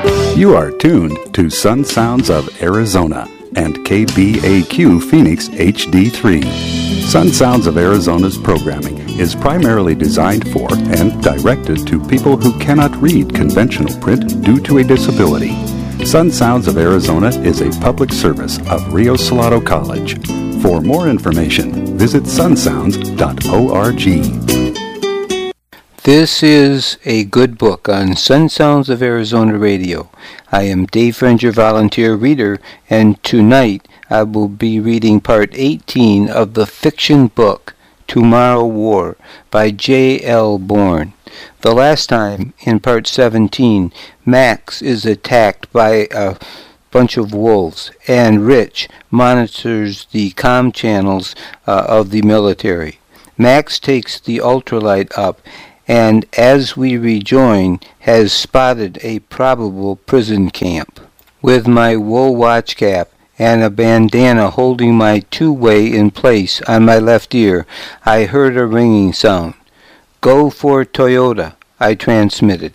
You are tuned to Sun Sounds of Arizona and KBAQ Phoenix HD3. Sun Sounds of Arizona's programming is primarily designed for and directed to people who cannot read conventional print due to a disability. Sun Sounds of Arizona is a public service of Rio Salado College. For more information, visit sunsounds.org. This is a good book on Sun Sounds of Arizona Radio. I am Dave Frenger, volunteer reader, and tonight I will be reading part 18 of the fiction book Tomorrow War by J.L. Bourne. The last time, in part 17, Max is attacked by a bunch of wolves, and Rich monitors the comm channels of the military. Max takes the ultralight up, and as we rejoin, has spotted a probable prison camp. With my wool watch cap and a bandana holding my two-way in place on my left ear, I heard a ringing sound. "Go for Toyota," I transmitted.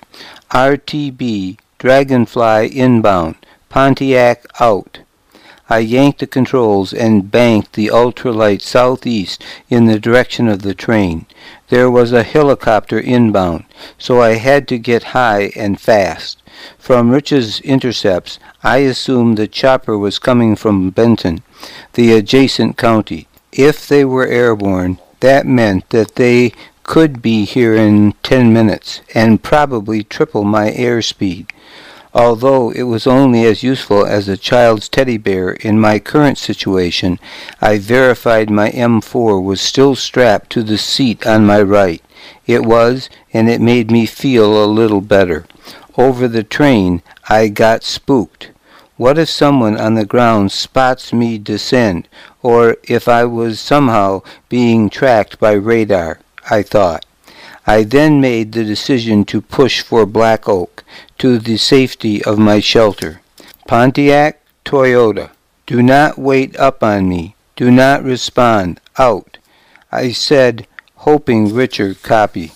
"RTB, Dragonfly inbound, Pontiac out." I yanked the controls and banked the ultralight southeast in the direction of the train. There was a helicopter inbound, so I had to get high and fast. From Rich's intercepts, I assumed the chopper was coming from Benton, the adjacent county. If they were airborne, that meant that they could be here in 10 minutes, and probably triple my airspeed. Although it was only as useful as a child's teddy bear in my current situation, I verified my M4 was still strapped to the seat on my right. It was, and it made me feel a little better. Over the train, I got spooked. What if someone on the ground spots me descend, or if I was somehow being tracked by radar, I thought. I then made the decision to push for Black Oak, to the safety of my shelter. Pontiac, Toyota. Do not wait up on me. Do not respond. Out. I said, hoping Richard copy.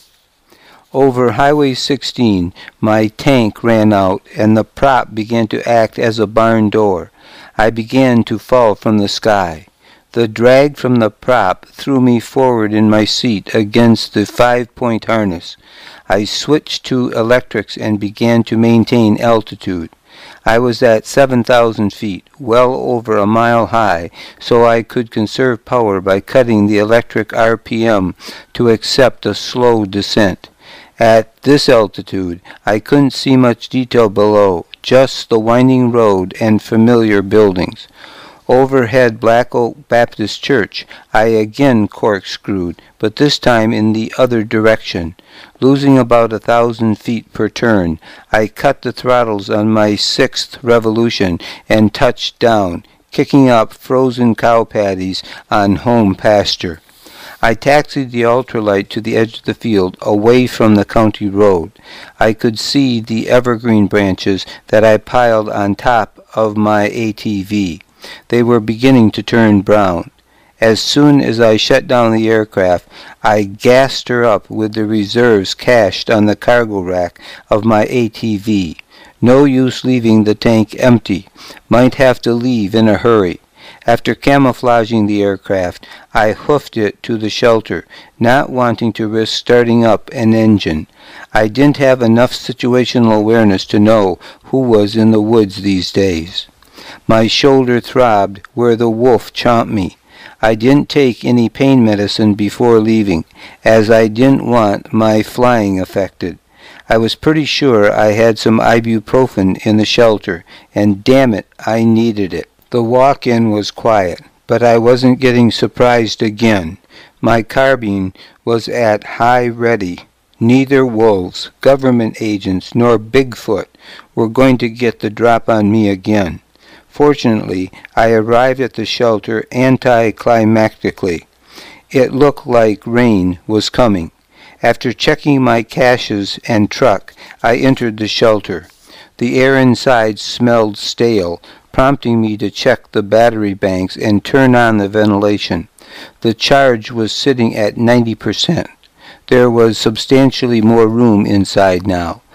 Over Highway 16, my tank ran out, and the prop began to act as a barn door. I began to fall from the sky. The drag from the prop threw me forward in my seat against the 5-point harness. I switched to electrics and began to maintain altitude. I was at 7,000 feet, well over a mile high, so I could conserve power by cutting the electric RPM to accept a slow descent. At this altitude, I couldn't see much detail below, just the winding road and familiar buildings. Overhead Black Oak Baptist Church, I again corkscrewed, but this time in the other direction. Losing about 1,000 feet per turn, I cut the throttles on my 6th revolution and touched down, kicking up frozen cow patties on home pasture. I taxied the ultralight to the edge of the field, away from the county road. I could see the evergreen branches that I piled on top of my ATV. They were beginning to turn brown. As soon as I shut down the aircraft, I gassed her up with the reserves cached on the cargo rack of my ATV. No use leaving the tank empty. Might have to leave in a hurry. After camouflaging the aircraft, I hoofed it to the shelter, not wanting to risk starting up an engine. I didn't have enough situational awareness to know who was in the woods these days. My shoulder throbbed where the wolf chomped me. I didn't take any pain medicine before leaving, as I didn't want my flying affected. I was pretty sure I had some ibuprofen in the shelter, and damn it, I needed it. The walk-in was quiet, but I wasn't getting surprised again. My carbine was at high ready. Neither wolves, government agents, nor Bigfoot were going to get the drop on me again. Fortunately, I arrived at the shelter anticlimactically. It looked like rain was coming. After checking my caches and truck, I entered the shelter. The air inside smelled stale, prompting me to check the battery banks and turn on the ventilation. The charge was sitting at 90%. There was substantially more room inside now.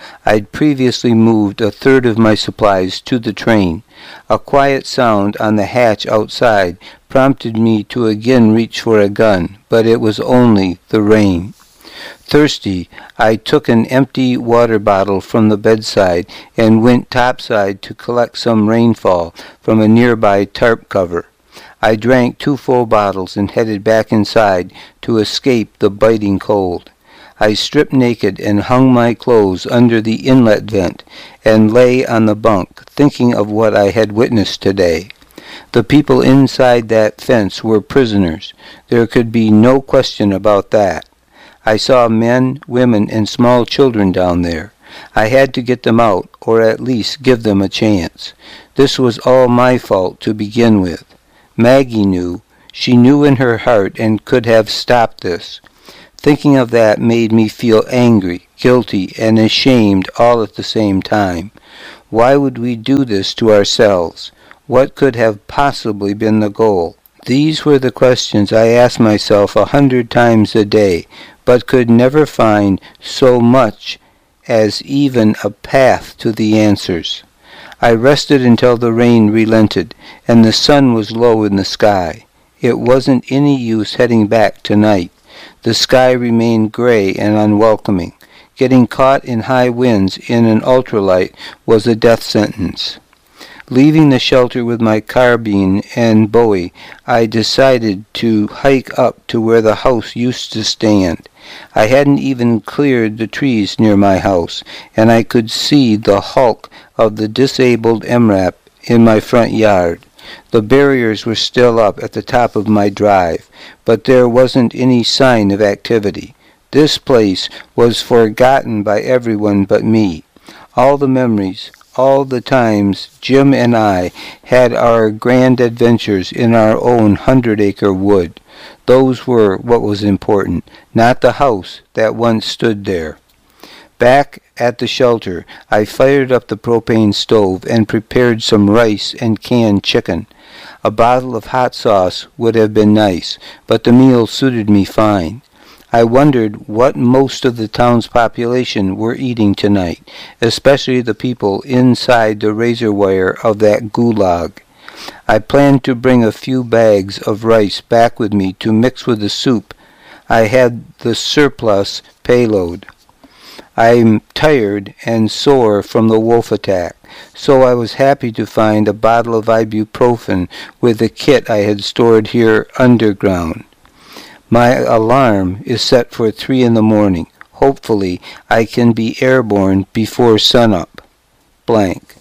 I'd previously moved a third of my supplies to the train. A quiet sound on the hatch outside prompted me to again reach for a gun, but it was only the rain. Thirsty, I took an empty water bottle from the bedside and went topside to collect some rainfall from a nearby tarp cover. I drank 2 full bottles and headed back inside to escape the biting cold. I stripped naked and hung my clothes under the inlet vent and lay on the bunk, thinking of what I had witnessed today. The people inside that fence were prisoners. There could be no question about that. I saw men, women, and small children down there. I had to get them out, or at least give them a chance. This was all my fault to begin with. Maggie knew. She knew in her heart and could have stopped this. Thinking of that made me feel angry, guilty, and ashamed all at the same time. Why would we do this to ourselves? What could have possibly been the goal? These were the questions I asked myself 100 times a day, but could never find so much as even a path to the answers. I rested until the rain relented, and the sun was low in the sky. It wasn't any use heading back tonight. The sky remained gray and unwelcoming. Getting caught in high winds in an ultralight was a death sentence. Leaving the shelter with my carbine and Bowie, I decided to hike up to where the house used to stand. I hadn't even cleared the trees near my house, and I could see the hulk of the disabled MRAP in my front yard. The barriers were still up at the top of my drive, but there wasn't any sign of activity. This place was forgotten by everyone but me. All the memories, all the times Jim and I had our grand adventures in our own 100-acre wood. Those were what was important, not the house that once stood there. Back at the shelter, I fired up the propane stove and prepared some rice and canned chicken. A bottle of hot sauce would have been nice, but the meal suited me fine. I wondered what most of the town's population were eating tonight, especially the people inside the razor wire of that gulag. I planned to bring a few bags of rice back with me to mix with the soup. I had the surplus payload. I'm tired and sore from the wolf attack, so I was happy to find a bottle of ibuprofen with the kit I had stored here underground. My alarm is set for 3 a.m. Hopefully, I can be airborne before sunup. Blank.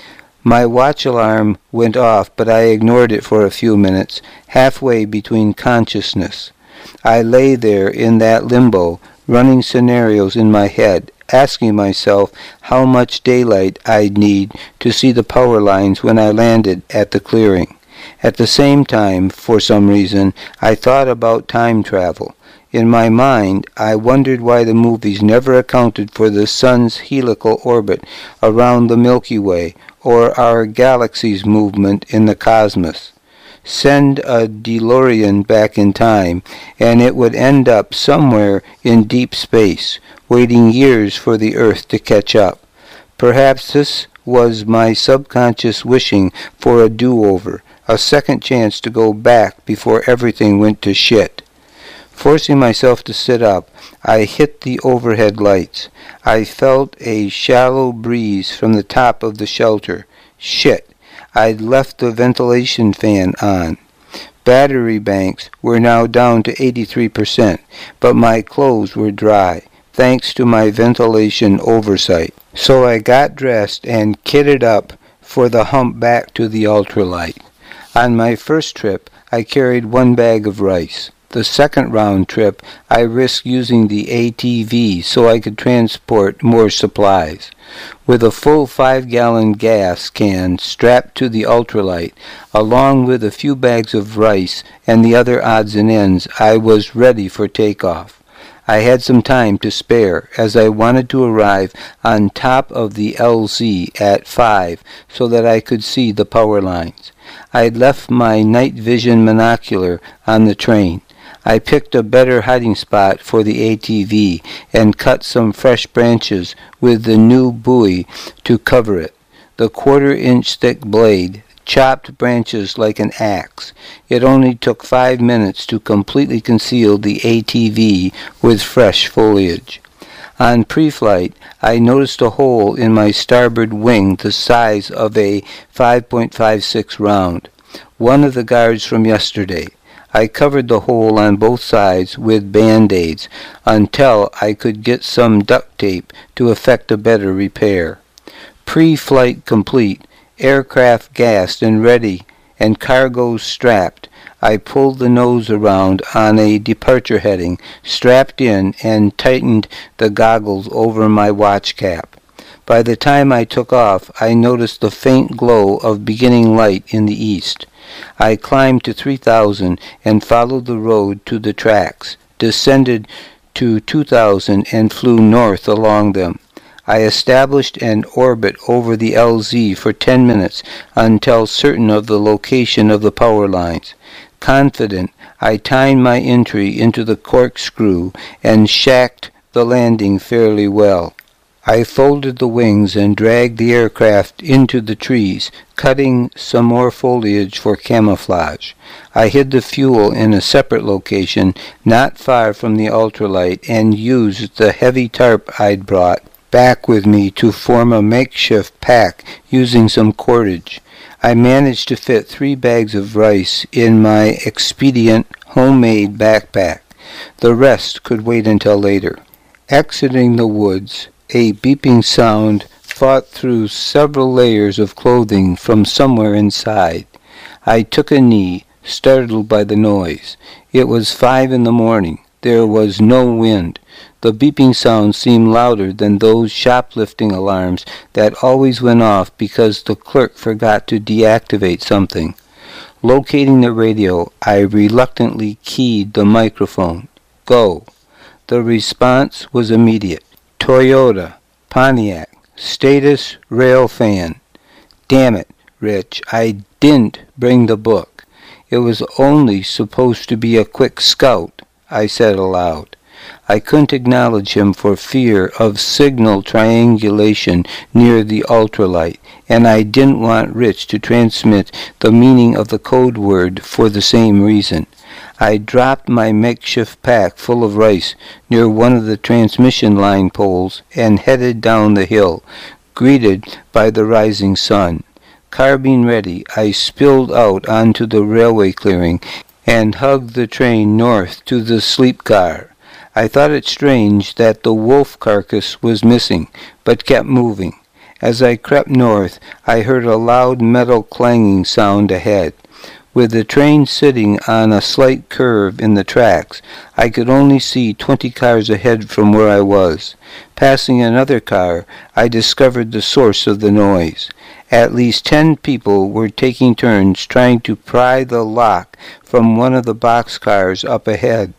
My watch alarm went off, but I ignored it for a few minutes, halfway between consciousness. I lay there in that limbo, running scenarios in my head, asking myself how much daylight I'd need to see the power lines when I landed at the clearing. At the same time, for some reason, I thought about time travel. In my mind, I wondered why the movies never accounted for the sun's helical orbit around the Milky Way or our galaxy's movement in the cosmos. Send a DeLorean back in time, and it would end up somewhere in deep space, waiting years for the Earth to catch up. Perhaps this was my subconscious wishing for a do-over, a second chance to go back before everything went to shit. Forcing myself to sit up, I hit the overhead lights. I felt a shallow breeze from the top of the shelter. Shit, I'd left the ventilation fan on. Battery banks were now down to 83%, but my clothes were dry, thanks to my ventilation oversight. So I got dressed and kitted up for the hump back to the ultralight. On my first trip, I carried 1 bag of rice. The second round trip, I risked using the ATV so I could transport more supplies. With a full 5-gallon gas can strapped to the ultralight, along with a few bags of rice and the other odds and ends, I was ready for takeoff. I had some time to spare, as I wanted to arrive on top of the LZ at 5 so that I could see the power lines. I had left my night vision monocular on the train. I picked a better hiding spot for the ATV and cut some fresh branches with the new buoy to cover it. The 1/4-inch thick blade chopped branches like an axe. It only took 5 minutes to completely conceal the ATV with fresh foliage. On pre-flight, I noticed a hole in my starboard wing the size of a 5.56 round, one of the guards from yesterday. I covered the hole on both sides with Band-Aids until I could get some duct tape to effect a better repair. Pre-flight complete, aircraft gassed and ready, and cargoes strapped, I pulled the nose around on a departure heading, strapped in, and tightened the goggles over my watch cap. By the time I took off, I noticed the faint glow of beginning light in the east. I climbed to 3,000 and followed the road to the tracks, descended to 2,000 and flew north along them. I established an orbit over the LZ for 10 minutes until certain of the location of the power lines. Confident, I timed my entry into the corkscrew and shacked the landing fairly well. I folded the wings and dragged the aircraft into the trees, cutting some more foliage for camouflage. I hid the fuel in a separate location not far from the ultralight and used the heavy tarp I'd brought back with me to form a makeshift pack using some cordage. I managed to fit 3 bags of rice in my expedient homemade backpack. The rest could wait until later. Exiting the woods, a beeping sound fought through several layers of clothing from somewhere inside. I took a knee, startled by the noise. It was 5 in the morning. There was no wind. The beeping sound seemed louder than those shoplifting alarms that always went off because the clerk forgot to deactivate something. Locating the radio, I reluctantly keyed the microphone. Go. The response was immediate. Toyota, Pontiac, status rail fan. Damn it, Rich, I didn't bring the book. It was only supposed to be a quick scout, I said aloud. I couldn't acknowledge him for fear of signal triangulation near the ultralight, and I didn't want Rich to transmit the meaning of the code word for the same reason. I dropped my makeshift pack full of rice near one of the transmission line poles and headed down the hill, greeted by the rising sun. Carbine ready, I spilled out onto the railway clearing and hugged the train north to the sleep car. I thought it strange that the wolf carcass was missing, but kept moving. As I crept north, I heard a loud metal clanging sound ahead. With the train sitting on a slight curve in the tracks, I could only see 20 cars ahead from where I was. Passing another car, I discovered the source of the noise. At least 10 people were taking turns trying to pry the lock from one of the boxcars up ahead.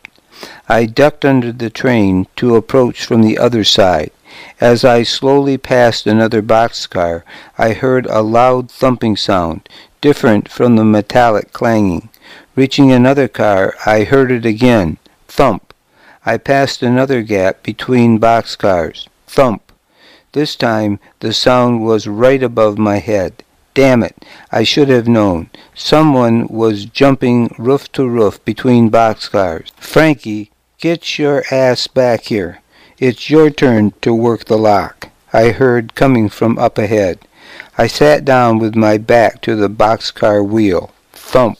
I ducked under the train to approach from the other side. As I slowly passed another boxcar, I heard a loud thumping sound, different from the metallic clanging. Reaching another car, I heard it again. Thump. I passed another gap between boxcars. Thump. This time, the sound was right above my head. Damn it, I should have known. Someone was jumping roof to roof between boxcars. Frankie, get your ass back here. It's your turn to work the lock, I heard coming from up ahead. I sat down with my back to the boxcar wheel. Thump.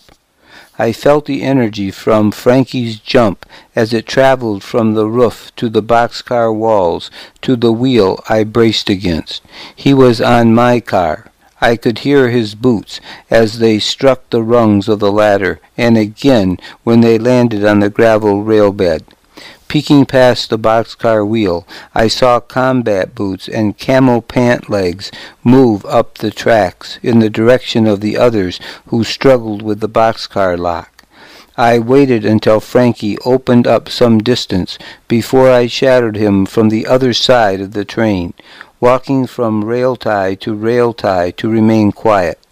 I felt the energy from Frankie's jump as it traveled from the roof to the boxcar walls to the wheel I braced against. He was on my car. I could hear his boots as they struck the rungs of the ladder, and again when they landed on the gravel railbed. Peeking past the boxcar wheel, I saw combat boots and camel pant legs move up the tracks in the direction of the others who struggled with the boxcar lock. I waited until Frankie opened up some distance before I shadowed him from the other side of the train, walking from rail tie to remain quiet.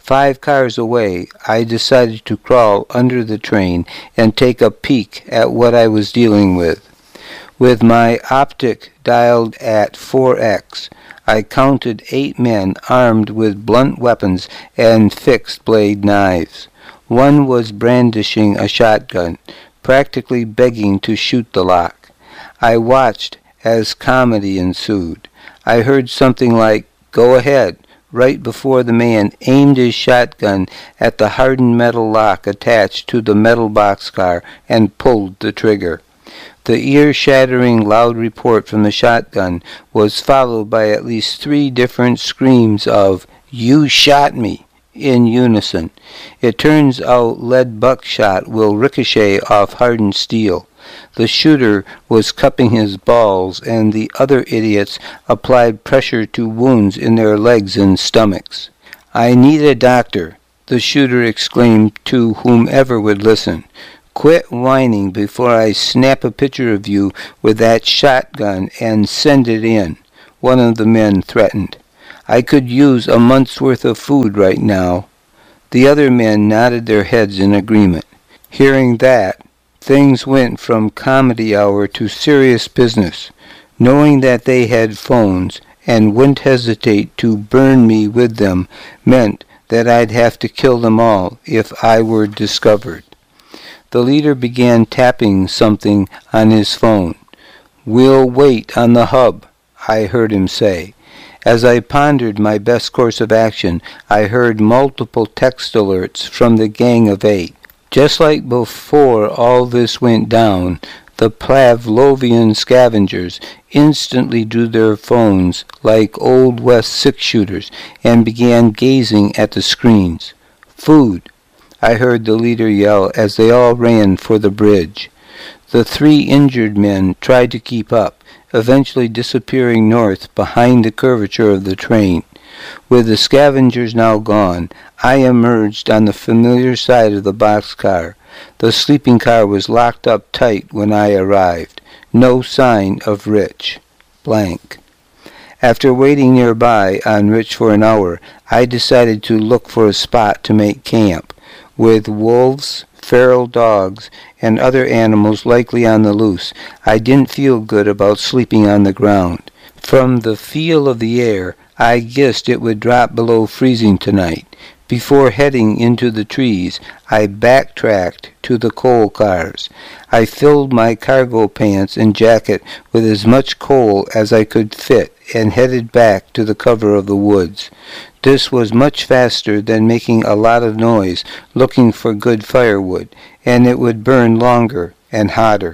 5 cars away, I decided to crawl under the train and take a peek at what I was dealing with. With my optic dialed at 4x, I counted 8 men armed with blunt weapons and fixed-blade knives. One was brandishing a shotgun, practically begging to shoot the lot. I watched as comedy ensued. I heard something like, "Go ahead," right before the man aimed his shotgun at the hardened metal lock attached to the metal boxcar and pulled the trigger. The ear-shattering loud report from the shotgun was followed by at least 3 different screams of, "You shot me," in unison. It turns out lead buckshot will ricochet off hardened steel. The shooter was cupping his balls, and the other idiots applied pressure to wounds in their legs and stomachs. "I need a doctor," the shooter exclaimed to whomever would listen. "Quit whining before I snap a picture of you with that shotgun and send it in," one of the men threatened. "I could use a month's worth of food right now." The other men nodded their heads in agreement. Hearing that, things went from comedy hour to serious business. Knowing that they had phones and wouldn't hesitate to burn me with them meant that I'd have to kill them all if I were discovered. The leader began tapping something on his phone. "We'll wait on the hub," I heard him say. As I pondered my best course of action, I heard multiple text alerts from the Gang of 8. Just like before all this went down, the Pavlovian scavengers instantly drew their phones like Old West six-shooters and began gazing at the screens. "Food," I heard the leader yell as they all ran for the bridge. The 3 injured men tried to keep up, eventually disappearing north behind the curvature of the train. With the scavengers now gone, I emerged on the familiar side of the boxcar. The sleeping car was locked up tight when I arrived. No sign of Rich. Blank. After waiting nearby on Rich for an hour, I decided to look for a spot to make camp. With wolves, feral dogs, and other animals likely on the loose, I didn't feel good about sleeping on the ground. From the feel of the air, I guessed it would drop below freezing tonight. Before heading into the trees, I backtracked to the coal cars. I filled my cargo pants and jacket with as much coal as I could fit and headed back to the cover of the woods. This was much faster than making a lot of noise looking for good firewood, and it would burn longer and hotter.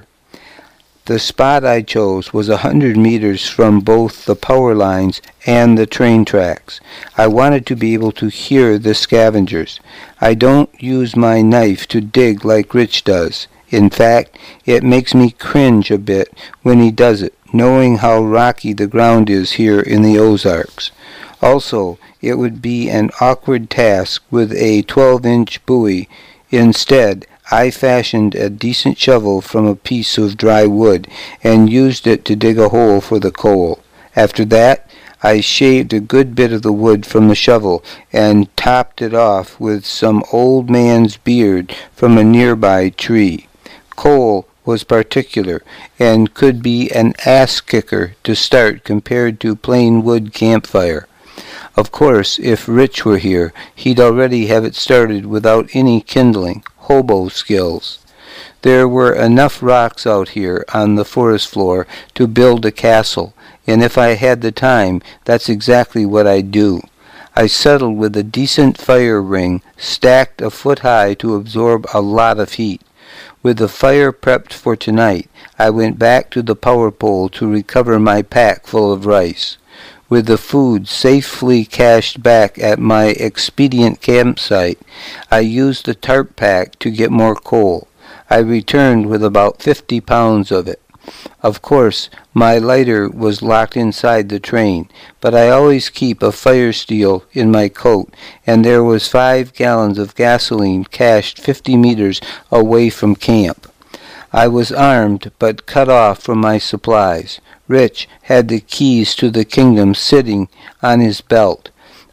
The spot I chose was 100 meters from both the power lines and the train tracks. I wanted to be able to hear the scavengers. I don't use my knife to dig like Rich does. In fact, it makes me cringe a bit when he does it, knowing how rocky the ground is here in the Ozarks. Also, it would be an awkward task with a 12-inch buoy. Instead, I fashioned a decent shovel from a piece of dry wood and used it to dig a hole for the coal. After that, I shaved a good bit of the wood from the shovel and topped it off with some old man's beard from a nearby tree. Coal was particular and could be an ass-kicker to start compared to plain wood campfire. Of course, if Rich were here, he'd already have it started without any kindling. Hobo skills. There were enough rocks out here on the forest floor to build a castle, and if I had the time, that's exactly what I'd do. I settled with a decent fire ring stacked a foot high to absorb a lot of heat. With the fire prepped for tonight, I went back to the power pole to recover my pack full of rice. With the food safely cached back at my expedient campsite, I used the tarp pack to get more coal. I returned with about 50 pounds of it. Of course, my lighter was locked inside the train, but I always keep a fire steel in my coat, and there was 5 gallons of gasoline cached 50 meters away from camp. I was armed, but cut off from my supplies. Rich had the keys to the kingdom sitting on his belt.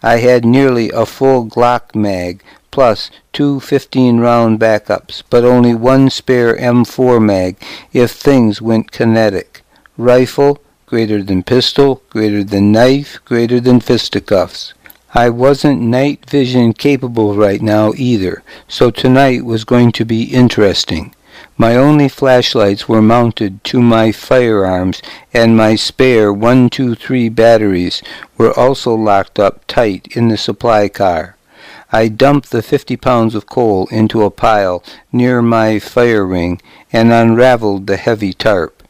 I had nearly a full Glock mag, plus 2 15-round backups, but only one spare M4 mag if things went kinetic. Rifle, greater than pistol, greater than knife, greater than fisticuffs. I wasn't night vision capable right now either, so tonight was going to be interesting. My only flashlights were mounted to my firearms, and my spare 123 batteries were also locked up tight in the supply car. I dumped the 50 pounds of coal into a pile near my fire ring and unraveled the heavy tarp.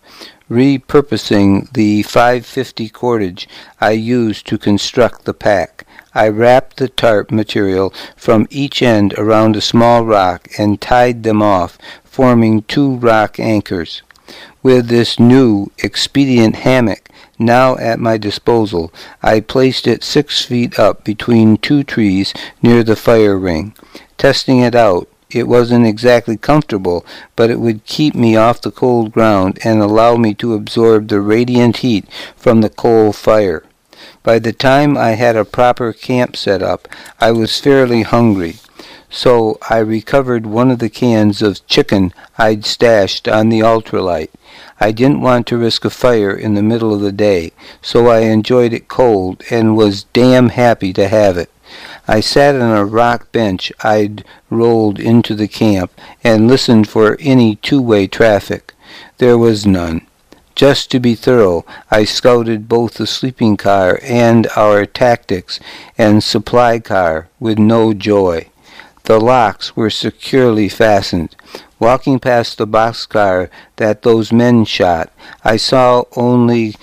Repurposing the 550 cordage I used to construct the pack, I wrapped the tarp material from each end around a small rock and tied them off, forming 2 rock anchors. With this new, expedient hammock now at my disposal, I placed it 6 feet up between 2 trees near the fire ring. Testing it out, it wasn't exactly comfortable, but it would keep me off the cold ground and allow me to absorb the radiant heat from the coal fire. By the time I had a proper camp set up, I was fairly hungry, so I recovered one of the cans of chicken I'd stashed on the ultralight. I didn't want to risk a fire in the middle of the day, so I enjoyed it cold and was damn happy to have it. I sat on a rock bench I'd rolled into the camp and listened for any two-way traffic. There was none. Just to be thorough, I scouted both the sleeping car and our tactics and supply car with no joy. The locks were securely fastened. Walking past the boxcar that those men shot, I saw only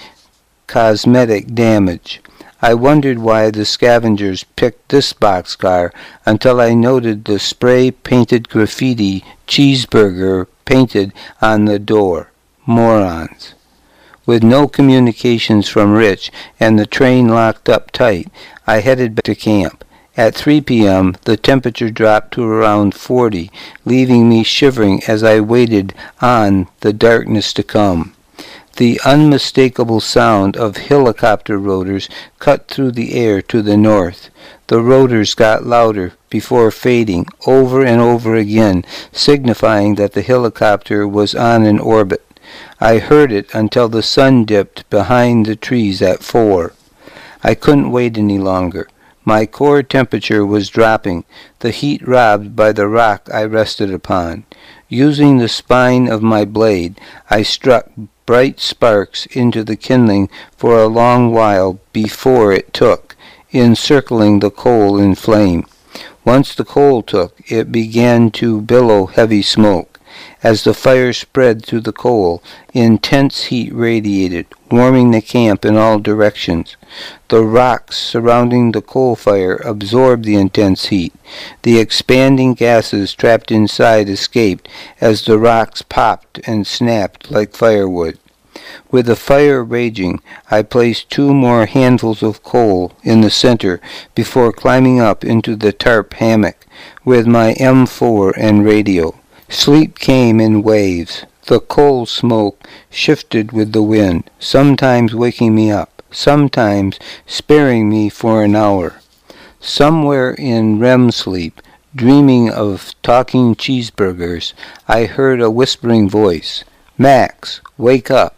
cosmetic damage. I wondered why the scavengers picked this boxcar until I noted the spray-painted graffiti cheeseburger painted on the door. Morons. With no communications from Rich and the train locked up tight, I headed back to camp. At 3 p.m., the temperature dropped to around 40, leaving me shivering as I waited on the darkness to come. The unmistakable sound of helicopter rotors cut through the air to the north. The rotors got louder before fading over and over again, signifying that the helicopter was on an orbit. I heard it until the sun dipped behind the trees at 4. I couldn't wait any longer. My core temperature was dropping, the heat robbed by the rock I rested upon. Using the spine of my blade, I struck bright sparks into the kindling for a long while before it took, encircling the coal in flame. Once the coal took, it began to billow heavy smoke. As the fire spread through the coal, intense heat radiated, warming the camp in all directions. The rocks surrounding the coal fire absorbed the intense heat. The expanding gases trapped inside escaped as the rocks popped and snapped like firewood. With the fire raging, I placed 2 more handfuls of coal in the center before climbing up into the tarp hammock with my M4 and radio. Sleep came in waves. The coal smoke shifted with the wind, sometimes waking me up, sometimes sparing me for an hour. Somewhere in REM sleep, dreaming of talking cheeseburgers, I heard a whispering voice. "Max, wake up."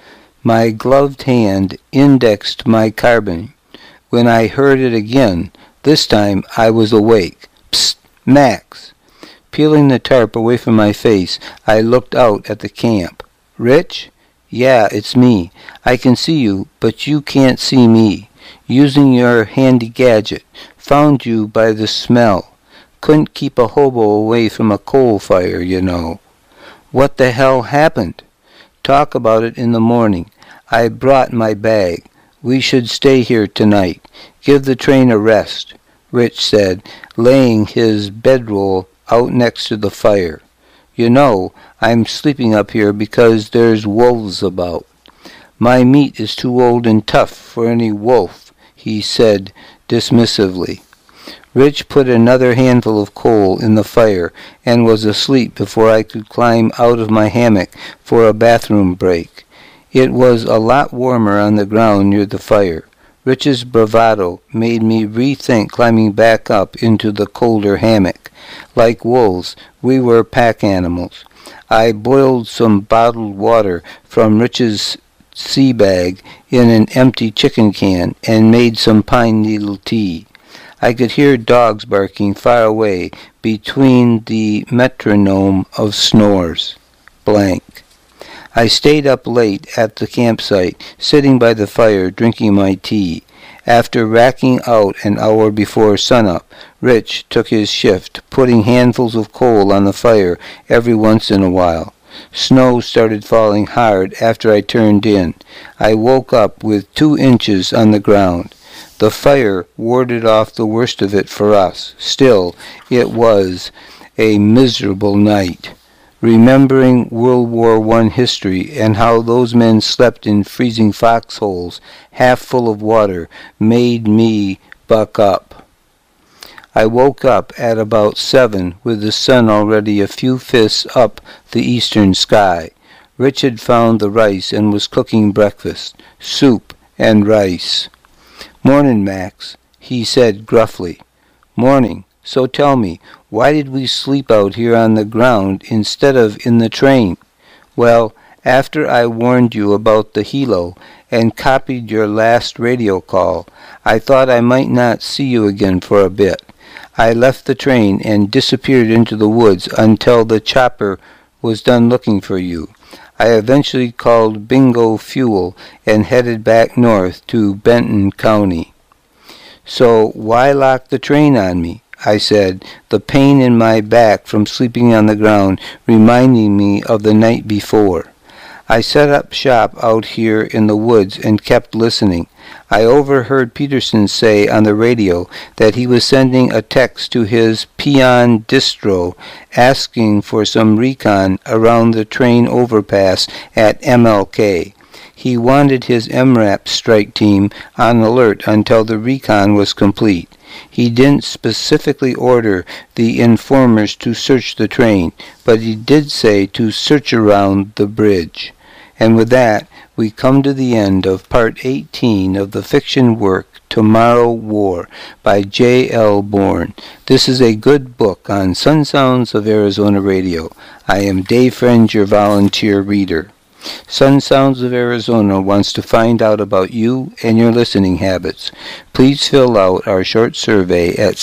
My gloved hand indexed my carbine. When I heard it again, this time I was awake. "Psst, Max." Peeling the tarp away from my face, I looked out at the camp. "Rich?" "Yeah, it's me. I can see you, but you can't see me. Using your handy gadget. Found you by the smell. Couldn't keep a hobo away from a coal fire, you know." "What the hell happened?" "Talk about it in the morning. I brought my bag. We should stay here tonight. Give the train a rest," Rich said, laying his bedroll out next to the fire. "You know, I'm sleeping up here because there's wolves about." "My meat is too old and tough for any wolf," he said dismissively. Rich put another handful of coal in the fire and was asleep before I could climb out of my hammock for a bathroom break. It was a lot warmer on the ground near the fire. Rich's bravado made me rethink climbing back up into the colder hammock. Like wolves, we were pack animals. I boiled some bottled water from Rich's sea bag in an empty chicken can and made some pine needle tea. I could hear dogs barking far away between the metronome of snores. Blank. I stayed up late at the campsite, sitting by the fire, drinking my tea. After racking out an hour before sunup, Rich took his shift, putting handfuls of coal on the fire every once in a while. Snow started falling hard after I turned in. I woke up with 2 inches on the ground. The fire warded off the worst of it for us. Still, it was a miserable night. Remembering World War I history and how those men slept in freezing foxholes half full of water made me buck up. I woke up at about 7 with the sun already a few fists up the eastern sky. Rich had found the rice and was cooking breakfast, soup and rice. "Morning, Max," he said gruffly. "Morning. So tell me, why did we sleep out here on the ground instead of in the train?" "Well, after I warned you about the helo and copied your last radio call, I thought I might not see you again for a bit. I left the train and disappeared into the woods until the chopper was done looking for you. I eventually called Bingo Fuel and headed back north to Benton County." "So why lock the train on me?" I said, the pain in my back from sleeping on the ground reminding me of the night before. I set up shop out here in the woods and kept listening. I overheard Peterson say on the radio that he was sending a text to his peon distro asking for some recon around the train overpass at MLK. He wanted his MRAP strike team on alert until the recon was complete. He didn't specifically order the informers to search the train, but he did say to search around the bridge. And with that, we come to the end of Part 18 of the fiction work Tomorrow War by J.L. Bourne. This is a good book on Sun Sounds of Arizona Radio. I am Dave Friend, your volunteer reader. Sun Sounds of Arizona wants to find out about you and your listening habits. Please fill out our short survey at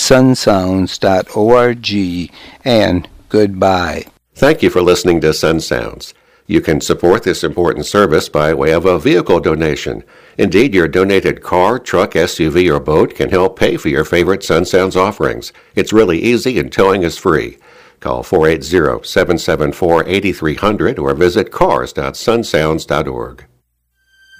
sunsounds.org, and goodbye. Thank you for listening to Sun Sounds. You can support this important service by way of a vehicle donation. Indeed, your donated car, truck, SUV, or boat can help pay for your favorite Sun Sounds offerings. It's really easy and towing is free. Call 480-774-8300 or visit cars.sunsounds.org.